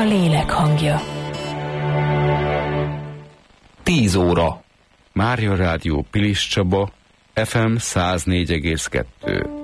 lélek hangja. 10 óra. Mária Rádió Pilis Csaba, FM 104,2.